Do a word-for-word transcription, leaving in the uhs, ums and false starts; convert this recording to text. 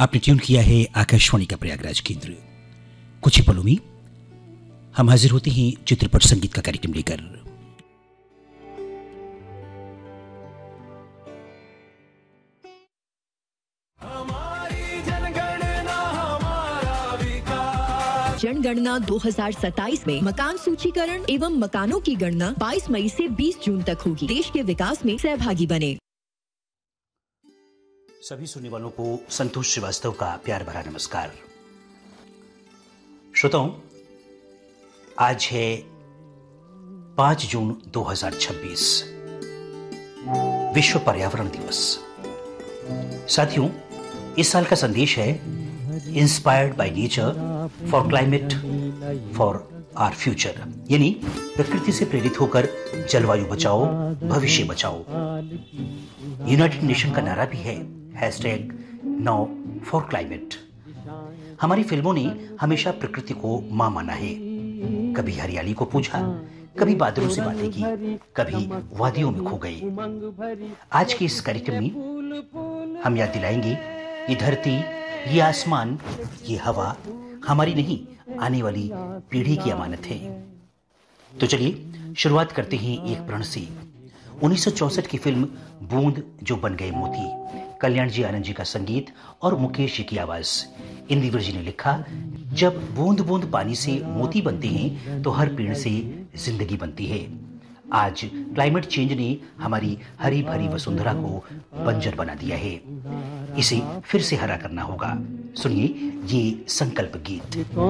आपने ट्यून किया है आकाशवाणी का प्रयागराज केंद्र। कुछ ही पलों में हम हाजिर होते हैं चित्रपट संगीत का कार्यक्रम लेकर। जनगणना दो हज़ार सत्ताईस में मकान सूचीकरण एवं मकानों की गणना बाईस मई से बीस जून तक होगी। देश के विकास में सहभागी बने। सभी सुनने वालों को संतोष श्रीवास्तव का प्यार भरा नमस्कार। श्रोताओं, आज है पाँच जून दो हज़ार छब्बीस, विश्व पर्यावरण दिवस। साथियों, इस साल का संदेश है inspired by nature for climate for our future, यानी प्रकृति से प्रेरित होकर जलवायु बचाओ, भविष्य बचाओ। यूनाइटेड नेशन का नारा भी है हैशटैग नाउ फॉर क्लाइमेट। हमारी फिल्मों ने हमेशा प्रकृति को मां माना है। कभी हरियाली को पूछा, कभी बादलों से बातें की, कभी वादियों में खो गए। आज के इस कार्यक्रम में हम याद दिलाएंगे, ये धरती, ये आसमान, ये हवा हमारी नहीं, आने वाली पीढ़ी की अमानत है। तो चलिए शुरुआत करते हैं एक प्रण से। उन्नीस सौ चौसठ की फिल्म बूंद जो बन गए मोती, कल्याण जी आनंद जी का संगीत और मुकेश जी की आवाज। इंदिवर जी ने लिखा, जब बूंद बूंद पानी से मोती बनते हैं तो हर पेड़ से जिंदगी बनती है। आज क्लाइमेट चेंज ने हमारी हरी भरी वसुंधरा को बंजर बना दिया है। इसे फिर से हरा करना होगा। सुनिए ये संकल्प गीत।